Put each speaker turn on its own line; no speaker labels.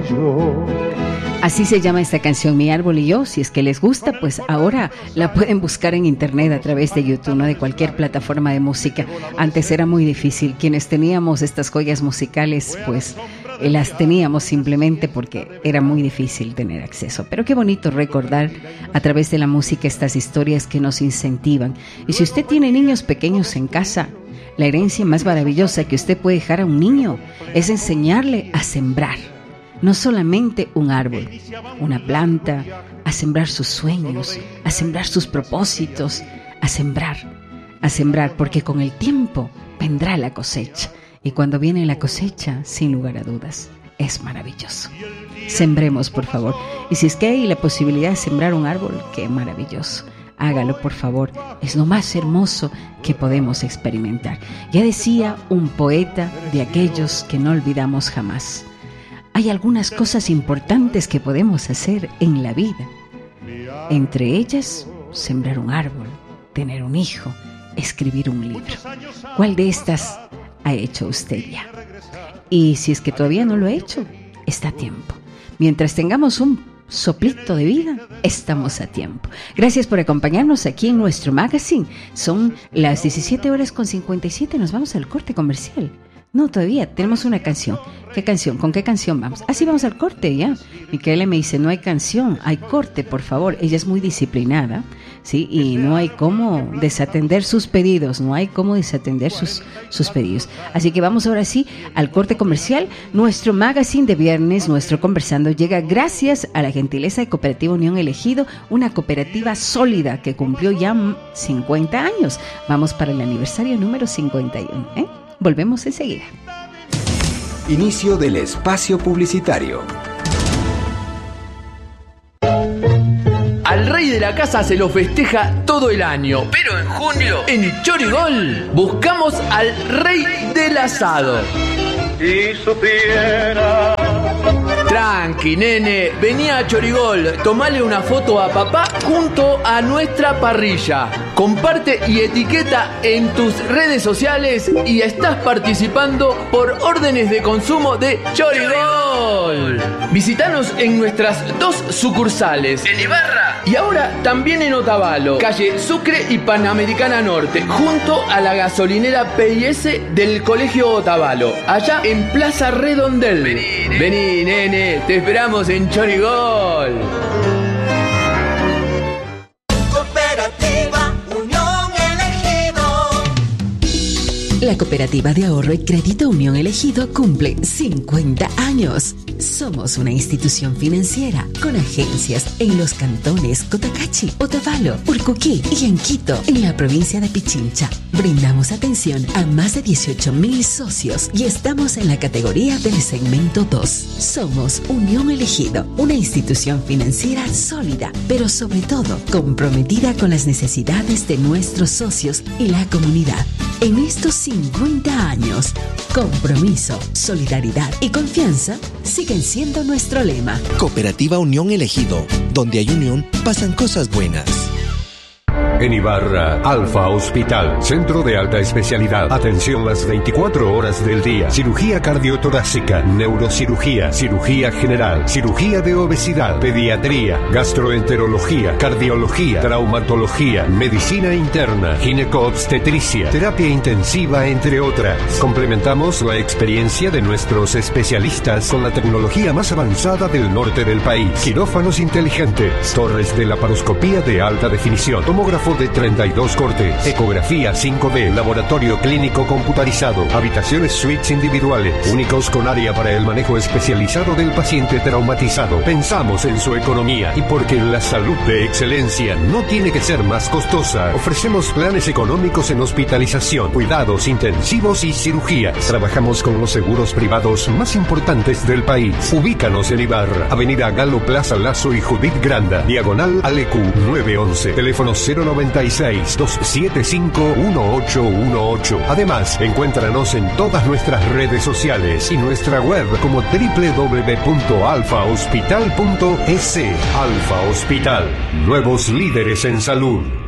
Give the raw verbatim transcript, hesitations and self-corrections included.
yo.
Así se llama esta canción, Mi Árbol y Yo. Si es que les gusta, pues ahora la pueden buscar en internet a través de YouTube, no de cualquier plataforma de música. Antes era muy difícil. Quienes teníamos estas joyas musicales, pues las teníamos simplemente porque era muy difícil tener acceso. Pero qué bonito recordar a través de la música estas historias que nos incentivan. Y si usted tiene niños pequeños en casa, la herencia más maravillosa que usted puede dejar a un niño es enseñarle a sembrar. No solamente un árbol, una planta, a sembrar sus sueños, a sembrar sus propósitos, a sembrar, a sembrar, porque con el tiempo vendrá la cosecha. Y cuando viene la cosecha, sin lugar a dudas, es maravilloso. Sembremos, por favor. Y si es que hay la posibilidad de sembrar un árbol, qué maravilloso. Hágalo, por favor. Es lo más hermoso que podemos experimentar. Ya decía un poeta de aquellos que no olvidamos jamás. Hay algunas cosas importantes que podemos hacer en la vida. Entre ellas, sembrar un árbol, tener un hijo, escribir un libro. ¿Cuál de estas ha hecho usted ya? Y si es que todavía no lo ha hecho, está a tiempo. Mientras tengamos un soplito de vida, estamos a tiempo. Gracias por acompañarnos aquí en nuestro magazine. Son las diecisiete horas con cincuenta y siete. Nos vamos al corte comercial. No, todavía tenemos una canción. ¿Qué canción? ¿Con qué canción vamos? Ah, sí, vamos al corte ya. Micaela me dice, no hay canción, hay corte, por favor. Ella es muy disciplinada, ¿sí? Y no hay cómo desatender sus pedidos, no hay cómo desatender sus, sus pedidos. Así que vamos ahora sí al corte comercial. Nuestro magazine de viernes, nuestro Conversando, llega gracias a la gentileza de Cooperativa Unión Elegido, una cooperativa sólida que cumplió ya cincuenta años. Vamos para el aniversario número cincuenta y uno, ¿eh? Volvemos enseguida.
Inicio del espacio publicitario.
Al rey de la casa se lo festeja todo el año, pero en junio, en Chorigol, buscamos al rey del asado.
Si supiera.
Tranqui, nene, vení a Chorigol, tomale una foto a papá junto a nuestra parrilla. Comparte y etiqueta en tus redes sociales y estás participando por órdenes de consumo de Chorigol. Visítanos en nuestras dos sucursales, en Ibarra y ahora también en Otavalo, calle Sucre y Panamericana Norte, junto a la gasolinera P I S del Colegio Otavalo, allá en Plaza Redondel. Vení, Vení nene, te esperamos en Chorigol.
La Cooperativa de Ahorro y Crédito Unión Elegido cumple cincuenta años. Somos una institución financiera con agencias en los cantones Cotacachi, Otavalo, Urcuquí y en Quito, en la provincia de Pichincha. Brindamos atención a más de dieciocho mil socios y estamos en la categoría del segmento dos. Somos Unión Elegido, una institución financiera sólida, pero sobre todo comprometida con las necesidades de nuestros socios y la comunidad. En estos cincuenta años, compromiso, solidaridad y confianza siguen siendo nuestro lema.
Cooperativa Unión Elegido, donde hay unión, pasan cosas buenas.
En Ibarra, Alfa Hospital, centro de alta especialidad. Atención las veinticuatro horas del día. Cirugía cardiotorácica, neurocirugía, cirugía general, cirugía de obesidad, pediatría, gastroenterología, cardiología, traumatología, medicina interna, gineco-obstetricia, terapia intensiva, entre otras. Complementamos la experiencia de nuestros especialistas con la tecnología más avanzada del norte del país. Quirófanos inteligentes, torres de laparoscopía de alta definición, tomógrafo de treinta y dos cortes, ecografía cinco D, laboratorio clínico computarizado, habitaciones suites individuales, únicos con área para el manejo especializado del paciente traumatizado. Pensamos en su economía y porque la salud de excelencia no tiene que ser más costosa, ofrecemos planes económicos en hospitalización, cuidados intensivos y cirugías. Trabajamos con los seguros privados más importantes del país. Ubícanos en Ibarra, Avenida Galo Plaza Lazo y Judith Granda, diagonal Alecu nueve once, teléfono cero noventa y seis, dos siete cinco, uno ocho uno ocho. Además, encuéntranos en todas nuestras redes sociales y nuestra web como doble u doble u doble u punto alfa hospital punto es. Alfa Hospital, nuevos líderes en salud.